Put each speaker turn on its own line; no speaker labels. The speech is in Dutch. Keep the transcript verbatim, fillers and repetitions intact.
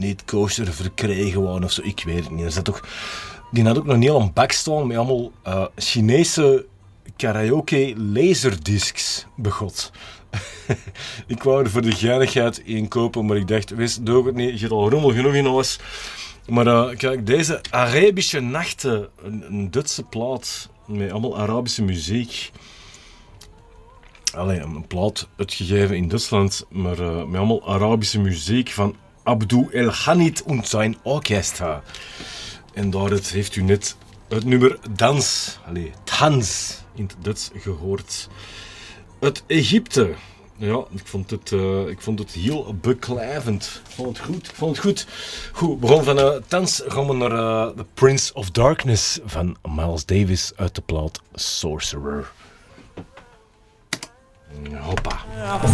niet kosher verkregen gewoon of zo, ik weet het niet. Er zat toch, die had ook nog niet al een bak staan met allemaal uh, Chinese karaoke laserdiscs begot. Ik wou er voor de geinigheid één kopen, maar ik dacht, wees, doe het niet, je hebt al rommel genoeg in alles. Maar uh, kijk, deze Arabische Nachten, een, een Duitse plaat met allemaal Arabische muziek. Allee, een plaat uitgegeven in Duitsland, maar uh, met allemaal Arabische muziek van Abdou El Hanid en zijn orkestra. En daar het, heeft u net het nummer Dans, allee, Tanz in het Duits gehoord. Uit Egypte. Ja, ik vond het, uh, ik vond het heel beklijvend. Ik vond het goed. Ik vond het goed. Goed, we begonnen van uh, Tanz gaan we naar uh, The Prince of Darkness van Miles Davis uit de plaat Sorcerer. Hoppa.